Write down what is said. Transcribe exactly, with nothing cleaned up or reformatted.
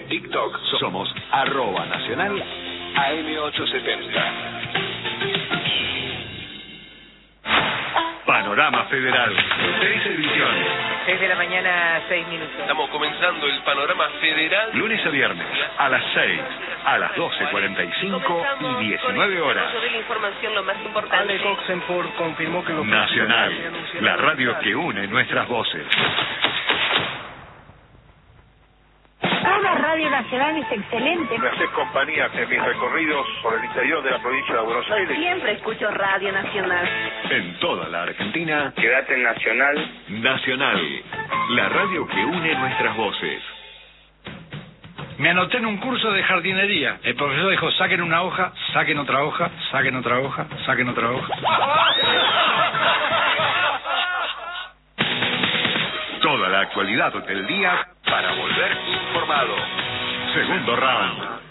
TikTok somos arroba nacional A M ochocientos setenta. Panorama Federal, seis ediciones. seis de la mañana, seis minutos. Estamos comenzando el Panorama Federal. Lunes a viernes, a las seis, a las doce cuarenta y cinco y diecinueve horas. De la información lo más importante. Alex Oxenford confirmó que los Nacional, la radio que une nuestras voces. Toda Radio Nacional es excelente. Me haces compañía en mis recorridos por el interior de la provincia de Buenos Aires. Siempre escucho Radio Nacional. En toda la Argentina, Quédate en Nacional. Nacional, la radio que une nuestras voces. Me anoté en un curso de jardinería. El profesor dijo, saquen una hoja, saquen otra hoja, saquen otra hoja, saquen otra hoja. Toda la actualidad del día para volver informado. Segundo round.